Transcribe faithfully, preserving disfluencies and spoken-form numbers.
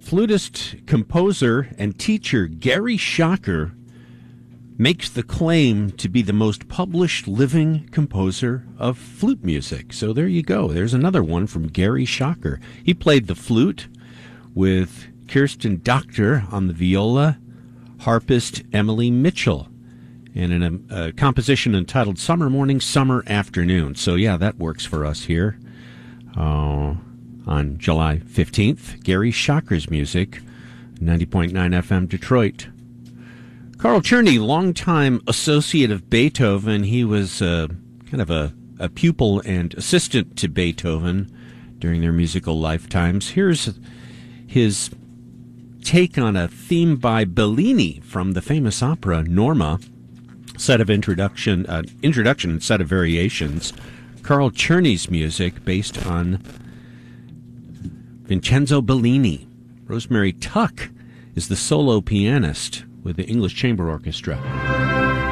flutist, composer, and teacher Gary Schocker makes the claim to be the most published living composer of flute music. So there you go. There's another one from Gary Schocker. He played the flute with Kirsten Doctor on the viola, harpist Emily Mitchell, and in a, a composition entitled Summer Morning, Summer Afternoon. So yeah, that works for us here. Uh, on July fifteenth, Gary Schocker's music, ninety point nine F M Detroit. Carl Czerny, longtime associate of Beethoven. He was uh, kind of a, a pupil and assistant to Beethoven during their musical lifetimes. Here's his take on a theme by Bellini from the famous opera Norma. Set of introduction, uh, introduction and set of variations. Carl Czerny's music based on Vincenzo Bellini. Rosemary Tuck is the solo pianist with the English Chamber Orchestra.